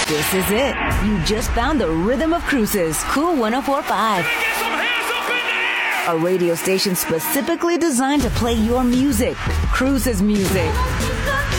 This is it. You just found the rhythm of Cruises. Cool 104.5. A radio station specifically designed to play your music. Cruises music.